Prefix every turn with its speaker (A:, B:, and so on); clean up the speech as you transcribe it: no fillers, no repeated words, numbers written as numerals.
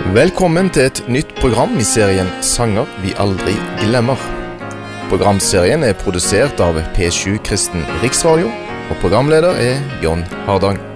A: Velkommen til et nytt program I serien Sanger vi aldri glemmer. Programserien produsert av P7 Kristen Riksradio, og programleder John Hardang.